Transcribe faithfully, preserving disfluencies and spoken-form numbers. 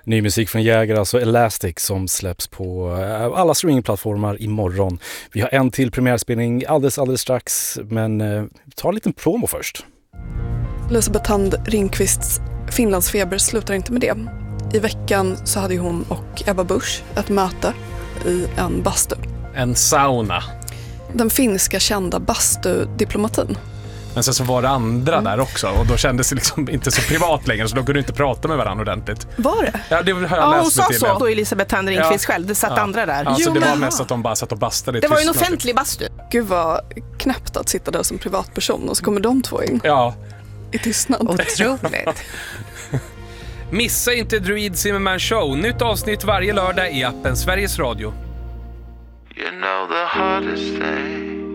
Ny musik från Jäger, alltså Elastic, som släpps på alla streamingplattformar imorgon. Vi har en till premiärspelning alldeles, alldeles strax, men eh, ta en liten promo först. Elisabeth Thand Ringqvists Finlandsfeber slutar inte med det. I veckan så hade hon och Ebba Busch ett möte i en bastu. En sauna. Den finska kända bastudiplomatin. Men sen så var det andra mm. där också, och då kändes det liksom inte så privat längre, så de kunde inte prata med varandra ordentligt. Var det? Ja, det har jag ja, läst hon till. sa så då, Elisabeth Thand Ringqvist ja. själv. Det satt ja. andra där. Alltså, jo, det var men... mest att de bara satt och bastade i Det var ju en tystnad. offentlig bastu. Gud vad knäppt att sitta där som privatperson och så kommer de två in. Ja. I tystnad. Otroligt. Missa inte Druid Zimmerman Show. Nytt avsnitt varje lördag i appen Sveriges Radio. You know the hardest thing